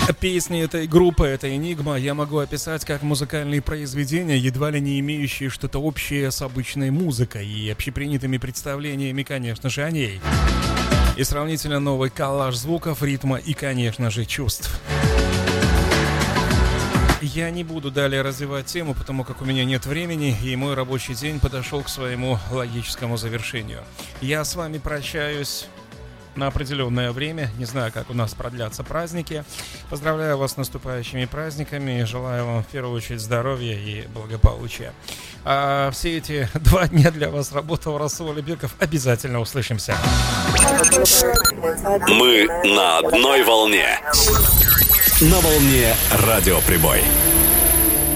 Песни этой группы, это «Энигма», я могу описать как музыкальные произведения, едва ли не имеющие что-то общее с обычной музыкой и общепринятыми представлениями, конечно же, о ней. И сравнительно новый коллаж звуков, ритма и, конечно же, чувств. Я не буду далее развивать тему, потому как у меня нет времени, и мой рабочий день подошел к своему логическому завершению. Я с вами прощаюсь на определенное время. Не знаю, как у нас продлятся праздники. Поздравляю вас с наступающими праздниками и желаю вам в первую очередь здоровья и благополучия. А все эти 2 дня для вас работал Расул Алибеков. Обязательно услышимся. Мы на одной волне. На волне Радио Прибой.